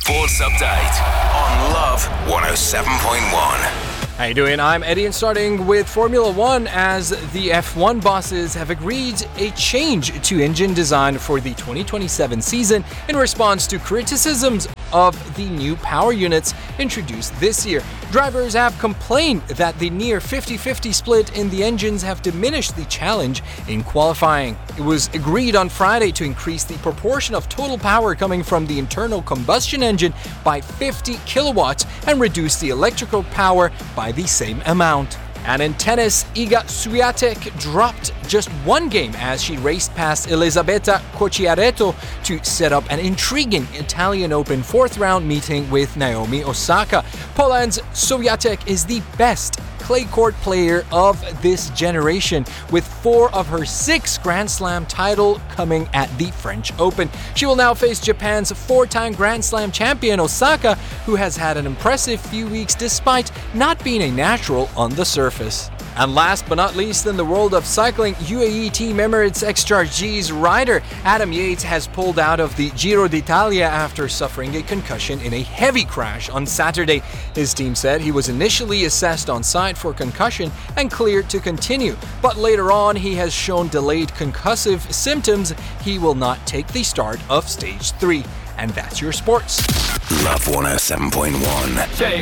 Sports Update on Love 107.1. How you doing? I'm Eddie, and starting with Formula One, as the F1 bosses have agreed a change to engine design for the 2027 season in response to criticisms of the new power units introduced this year. Drivers have complained that the near 50-50 split in the engines have diminished the challenge in qualifying. It was agreed on Friday to increase the proportion of total power coming from the internal combustion engine by 50 kilowatts and reduce the electrical power by the same amount. And in tennis, Iga Swiatek dropped just one game as she raced past Elisabetta Cocciaretto to set up an intriguing Italian Open fourth-round meeting with Naomi Osaka. Poland's Swiatek is the best clay court player of this generation, with 4 of her 6 Grand Slam titles coming at the French Open. She will now face Japan's 4-time Grand Slam champion Osaka, who has had an impressive few weeks despite not being a natural on the surface. And last but not least, in the world of cycling, UAE Team Emirates XRG's rider Adam Yates has pulled out of the Giro d'Italia after suffering a concussion in a heavy crash on Saturday. His team said he was initially assessed on site for concussion and cleared to continue, but later on he has shown delayed concussive symptoms. He will not take the start of Stage 3. And that's your sports. Love 107.1.